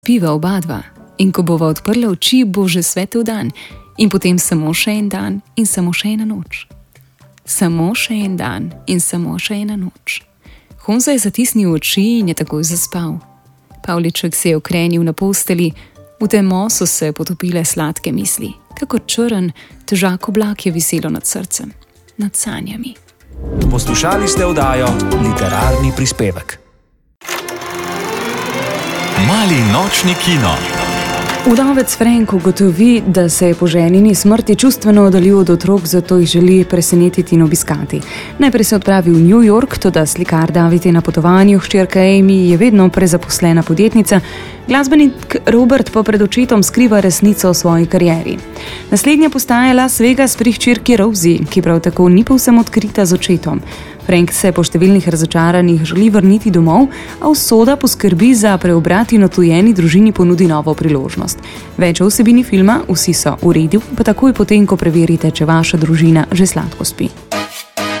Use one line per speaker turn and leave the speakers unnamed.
Piva oba dva in ko bova odprla oči, bo že svetel dan in potem samo še en dan in samo še ena noč. Samo še en dan in samo še ena noč. Honza je zatisnil oči in je takoj zaspal. Pavliček se je okrenil na posteli, v temo so se potopile sladke misli, kakor črn, težak oblak je viselo nad srcem, nad sanjami.
Poslušali ste oddajo Literarni prispevek. Mali nočni kino.
Vdovec Frank ugotovi, da se je po ženini smrti čustveno oddaljil od otrok, zato jih želi presenetiti in obiskati. Najprej se odpravi v New York, toda slikar David je na potovanju, hčerka Amy je vedno prezaposlena podjetnica, glasbenik Robert pa pred očetom skriva resnico o svoji karieri. Naslednja postaja Las Vegas pri hčerki Rosie, ki prav tako ni povsem odkrita z očetom. Frank se po številnih razočaranjih želi vrniti domov, a usoda poskrbi za preobrat in odtujeni družini ponudi novo priložnost. Več o vsebini filma Vsi so v redu, pa takoj potem, ko preverite, če vaša družina že sladko spi.